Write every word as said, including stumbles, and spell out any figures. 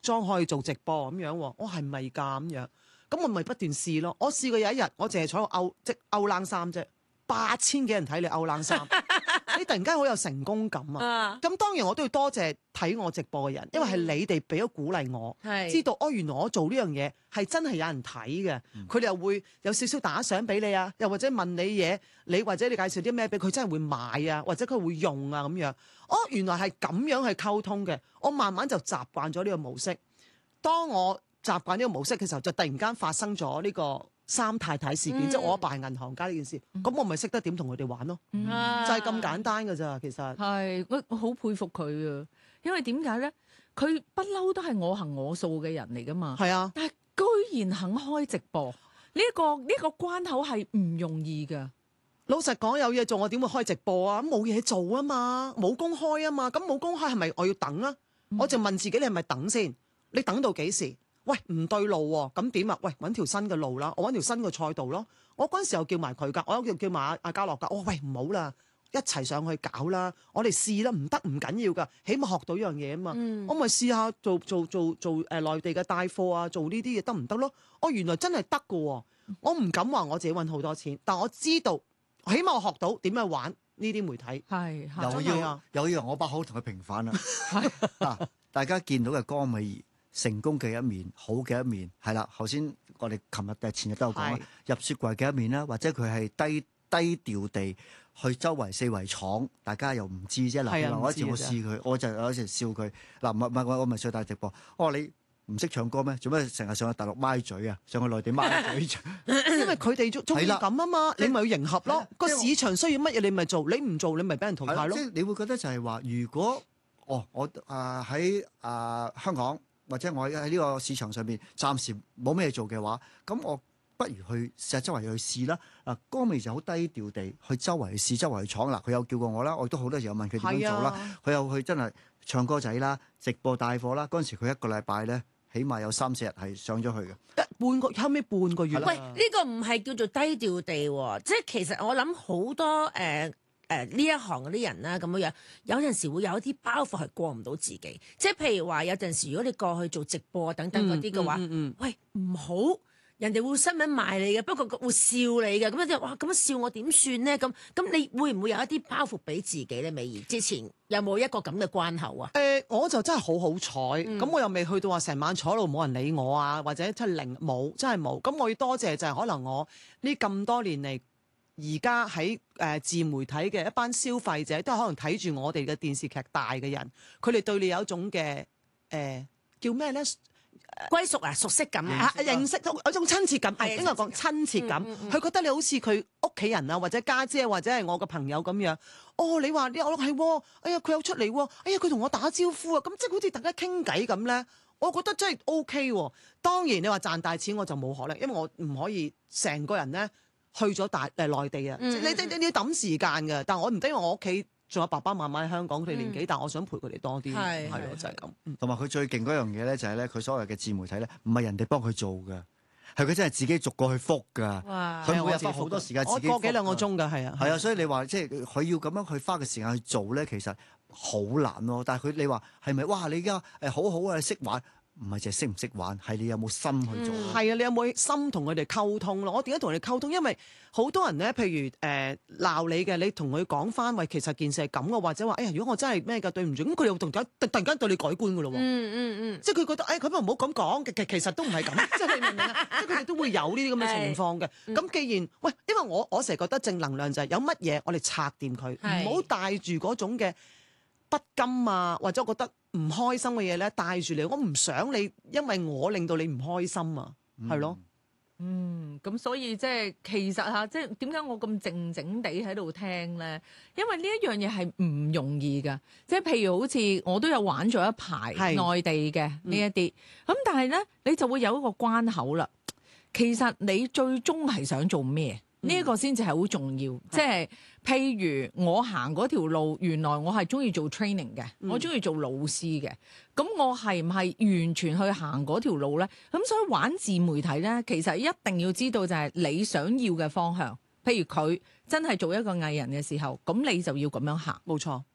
妝可以做直播咁樣喎，我係咪㗎咁樣？咁我咪不斷試咯。我試過有一日，我淨係坐喺度勾即勾冷衫啫，八千幾人睇你勾冷衫，你突然間好有成功感啊！咁當然我都要多謝睇我直播嘅人，因為係你哋俾咗鼓勵我， 嗯、 知道哦原來我做呢樣嘢係真係有人睇嘅，佢哋、嗯、又會有少少打賞俾你啊，又或者問你嘢，你或者你介紹啲咩俾佢，真係會買啊，或者佢會用啊咁樣。哦，原來係咁樣去溝通嘅，我慢慢就習慣咗呢個模式。當我習慣呢個模式嘅時候，就突然間發生咗呢個三太太事件，嗯、即係我阿爸係銀行家呢件事，咁、嗯、我咪識得點同佢哋玩咯，嗯、就係咁簡單㗎咋，其實係我我好佩服佢啊，因為點解咧？佢不嬲都係我行我素嘅人嚟噶嘛， 係啊， 但係居然肯開直播，呢、呢個呢、呢個關口係唔容易㗎。 老實講，有嘢做，我點會開直播啊？冇嘢做啊嘛，冇公開啊嘛，咁冇公開係咪我要等啊？嗯、我就問自己，你係咪等先？你等到幾時？喂，唔對路喎，咁點啊？喂，揾條新嘅路啦，我揾條新嘅賽道咯。我嗰陣時候叫埋佢㗎，我有叫叫埋阿阿嘉樂㗎。我話喂，唔好啦，一齊上去搞啦，我哋試啦，唔得唔緊要㗎，起碼學到一樣嘢啊嘛。嗯、我咪試下做做做做誒、呃、內地嘅帶貨啊，做呢啲嘢得唔得咯？哦，原來真係得㗎喎。我唔敢話我自己揾好多錢，但我知道起碼我學到點樣玩呢啲媒體。 係又要又要我把口同佢平反啦。嗱，大家見到嘅江美儀成功嘅一面，好嘅一面，係啦。頭先我哋琴日定前日都有講啦，入雪櫃嘅一面啦，或者佢係低低調地去周圍四圍闖，大家又唔知啫。嗱，我一次我試佢，我就有一次笑佢。嗱，唔係唔係我我咪上大直播。我話你唔識唱歌咩？做咩成日上去大陸咪嘴啊？上去內地咪嘴？ 因為佢哋中中意咁啊嘛，你咪要迎合咯。個即市場需要乜嘢，你咪做。你唔做，你咪俾人淘汰咯。 即係你會覺得就係話，如果哦，我啊喺啊香港。或者我喺呢個市場上面暫時冇咩做嘅話，咁我不如去試下周圍去試啦。嗱，江美就好低調地去周圍去試，周圍去闖。嗱，佢有叫過我啦，我亦都好多時候問佢點樣做啦。佢有去真係唱歌仔啦、直播帶貨啦。嗰陣時佢一個禮拜咧，起碼有三四日係上咗去嘅。 半個後尾半個月。 喂，呢、呢個唔係叫做低調地喎，即係其實我諗好多誒。呃誒呢、呃、一行嗰啲人啦，咁樣樣有陣時會有一啲包袱係過唔到自己，即係譬如話有陣時如果你過去做直播等等嗰啲嘅話，嗯嗯嗯、喂唔好，人哋會新聞賣你嘅，不過會笑你嘅，咁樣哇咁樣笑我點算呢？咁咁你會唔會有一啲包袱俾自己咧？美儀之前有冇一個咁嘅關口啊？ 誒、呃，我就真係好好彩，咁、嗯、我又未去到話成晚坐喺度冇人理我啊，或者即係零冇，真係冇。咁我要多謝就係可能我呢咁多年嚟。而家喺誒自媒體嘅一班消費者，都係可能睇住我哋嘅電視劇大嘅人，佢哋對你有一種嘅誒、呃、叫咩咧？ 歸屬啊，熟悉感啊， 認識到有種親切感，係應該講親切感。佢、嗯嗯嗯、覺得你好似佢屋企人啊，或者家姐，姐或者係我嘅朋友咁樣。哦，你話你我係，哎呀佢有出嚟喎，哎呀佢同我打招呼啊，咁即係好似大家傾偈咁咧。我覺得真係 O K 喎。當然你話賺大錢我就冇可能，因為我唔可以成個人咧。去咗大誒內地啊！嗯、你你你要揼時間㗎，但係我唔得，因為我屋企仲有爸爸媽媽喺香港，佢哋年紀大，嗯、我想陪佢哋多啲，係咯，就係咁。 同埋佢最勁嗰樣嘢咧，就係咧，佢所謂嘅自媒體咧，唔係人哋幫佢做㗎，係佢真係自己逐個去覆㗎。 哇！ 佢每日花好多時間自己覆， 我個幾兩個鐘㗎，係啊。 係啊，所以你話即係佢要咁樣去花嘅時間去做咧，其實好難咯。但係佢你話係咪？哇！你而家誒好好啊，你識玩。唔係淨係識唔識玩，係你有冇心去做。 係、嗯、啊，你有冇心同佢哋溝通咯？我點解同佢哋溝通？因為好多人咧，譬如誒鬧、呃、你嘅，你同佢講翻，喂，其實件事係咁嘅，或者話，哎呀，如果我真係咩㗎，對唔住，咁佢哋又突然突然間對你改觀㗎咯喎。嗯嗯嗯，即係佢覺得，哎，佢咪唔好咁講，其其實都唔係咁，即係你明唔明啊？即係佢哋都會有呢啲咁嘅情況嘅。咁、嗯、既然，喂，因為我我成日覺得正能量就係有乜嘢，我哋拆掂佢，唔好帶住嗰種嘅不甘啊，或者我覺得唔開心嘅嘢咧，帶住你，我唔想你，因為我令到你唔開心啊，係、嗯、咯， 嗯，咁所以即係其實嚇，即係點解我咁靜靜地喺度聽咧？因為呢一樣嘢係唔容易噶，即係譬如好似我都有玩咗一排內地嘅呢一啲，咁、嗯、但係咧你就會有一個關口啦。其實你最終係想做咩？呢一個先至係好重要，即係譬如我行嗰條路，原來我係中意做 training 嘅，嗯、我中意做老師嘅，咁我係唔係完全去行嗰條路咧？咁所以玩自媒體咧，其實一定要知道就係你想要嘅方向。譬如佢真係做一個藝人嘅時候，咁你就要咁樣行， 冇錯。